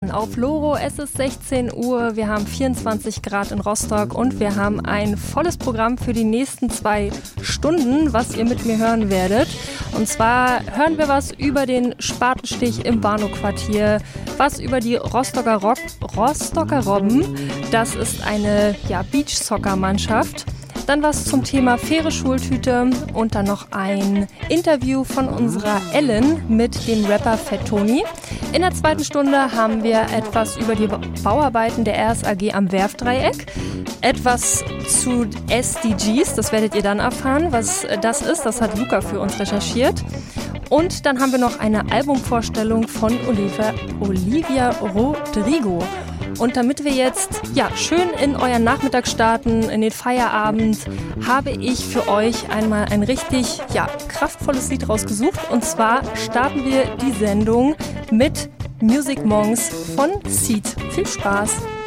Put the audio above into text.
Nachrichten auf Loro. Es ist 16 Uhr, wir haben 24 Grad in Rostock und wir haben ein volles Programm für die nächsten 2 Stunden, was ihr mit mir hören werdet. Und zwar hören wir was über den Spatenstich im Warnow-Quartier, was über die Rostocker Robben, das ist eine Beach-Soccer-Mannschaft. Dann was zum Thema faire Schultüte und dann noch ein Interview von unserer Ellen mit dem Rapper Fat Tony. In der zweiten Stunde haben wir etwas über die Bauarbeiten der RSAG am Werftdreieck, etwas zu SDGs, das werdet ihr dann erfahren, was das ist, das hat Luca für uns recherchiert. Und dann haben wir noch eine Albumvorstellung von Olivia Rodrigo. Und damit wir jetzt schön in euren Nachmittag starten, in den Feierabend, habe ich für euch einmal ein richtig kraftvolles Lied rausgesucht. Und zwar starten wir die Sendung mit Music Monks von Seed. Viel Spaß!